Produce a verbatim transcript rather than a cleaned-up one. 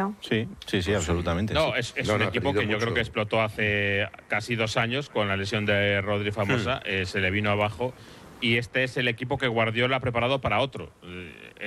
¿no? Sí, sí, sí, absolutamente. No, sí. es, es No, un no, ha equipo que perdido yo mucho. creo que explotó hace casi dos años con la lesión de Rodri famosa, eh, se le vino abajo y este es el equipo que Guardiola ha preparado para otro. Eh,